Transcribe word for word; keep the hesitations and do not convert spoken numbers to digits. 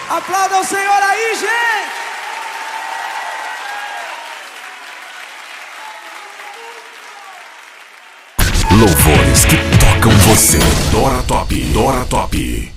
Aplauda o Senhor aí, gente! Louvores que tocam você. Dora Top, Dora Top.